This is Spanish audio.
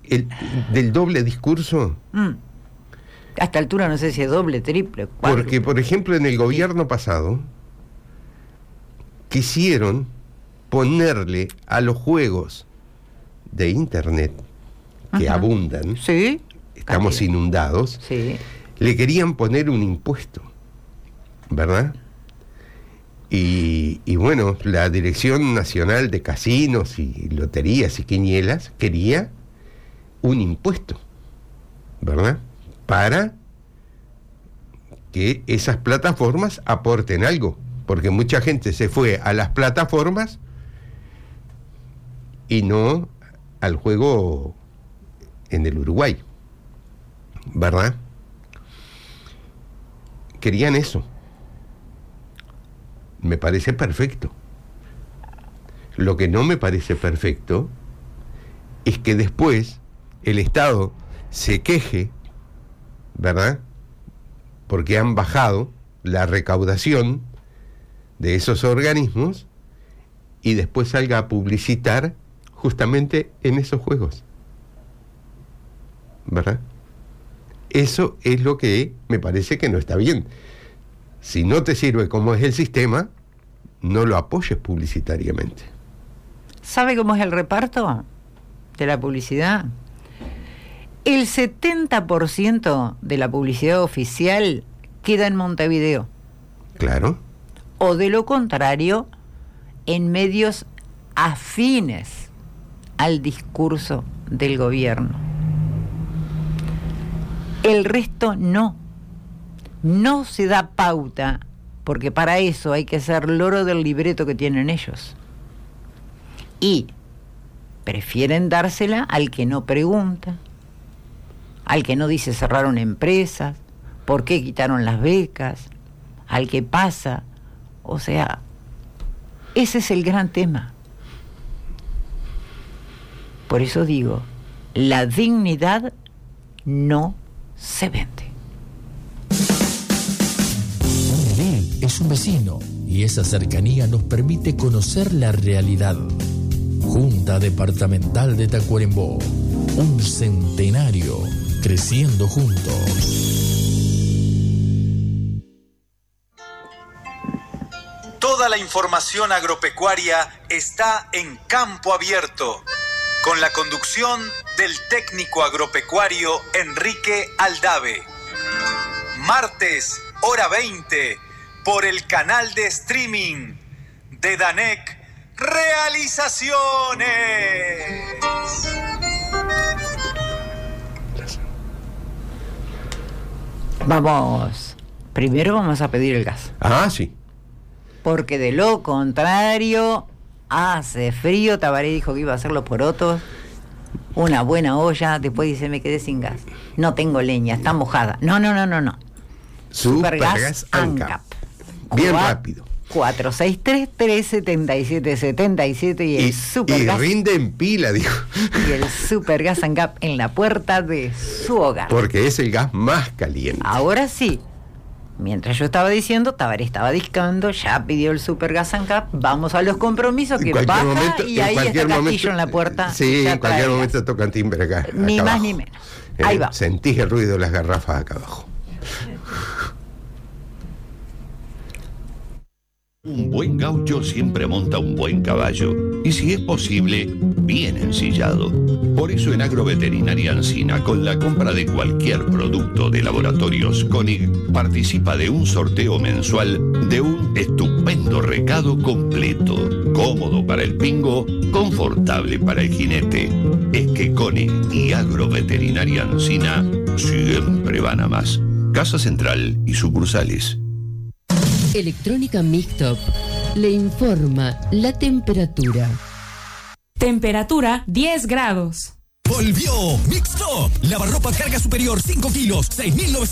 del doble discurso. A esta altura no sé si es doble, triple, cuádruple. Porque, por ejemplo, en el gobierno pasado quisieron ponerle a los juegos de internet que abundan, sí, estamos inundados, sí, le querían poner un impuesto, ¿verdad? Y bueno, la Dirección Nacional de Casinos y Loterías y Quinielas quería un impuesto, ¿verdad? Para que esas plataformas aporten algo, porque mucha gente se fue a las plataformas y no al juego en el Uruguay, ¿verdad? Querían eso. Me parece perfecto. Lo que no me parece perfecto es que después el Estado se queje, ¿verdad? Porque han bajado la recaudación de esos organismos y después salga a publicitar justamente en esos juegos, ¿verdad? Eso es lo que me parece que no está bien. Si no te sirve como es el sistema, no lo apoyes publicitariamente. ¿Sabe cómo es el reparto de la publicidad? El 70% de la publicidad oficial queda en Montevideo. Claro. O de lo contrario, en medios afines al discurso del gobierno. El resto no. No se da pauta, porque para eso hay que ser loro del libreto que tienen ellos. Y prefieren dársela al que no pregunta, al que no dice cerraron empresas, por qué quitaron las becas, al que pasa. O sea, ese es el gran tema. Por eso digo, la dignidad no se vende. Él es un vecino y esa cercanía nos permite conocer la realidad. Junta Departamental de Tacuarembó, un centenario creciendo juntos. Toda la información agropecuaria está en Campo Abierto, con la conducción del técnico agropecuario Enrique Aldave. Martes, hora 20, por el canal de streaming de Danec Realizaciones. Primero vamos a pedir el gas. Ah, sí. Porque de lo contrario, hace frío. Tabaré dijo que iba a hacer los porotos. Una buena olla. Después dice, me quedé sin gas. No tengo leña, está mojada. No. Supergas ANCAP. Bien rápido. 463-377-77 y el Supergas. Y rinde en pila, dijo. Y el Supergas ANCAP en la puerta de su hogar. Porque es el gas más caliente. Ahora sí. Mientras yo estaba diciendo, Tabaré estaba discando, ya pidió el Supergas ANCAP, vamos a los compromisos, que baja momento, y ahí está Castillo en la puerta. Sí, en cualquier momento tocan timbre acá. Ni acá más abajo. ni menos. Ahí va. Sentís el ruido de las garrafas acá abajo. Un buen gaucho siempre monta un buen caballo, y si es posible, bien ensillado. Por eso en Agroveterinaria Ancina, con la compra de cualquier producto de Laboratorios Koenig, participa de un sorteo mensual de un estupendo recado completo, cómodo para el pingo, confortable para el jinete. Es que Koenig y Agroveterinaria Ancina siempre van a más. Casa Central y sucursales. Electrónica Mixtop le informa la temperatura. Temperatura 10 grados. Volvió Mixtop. Lavarropa carga superior 5 kilos, 6.900.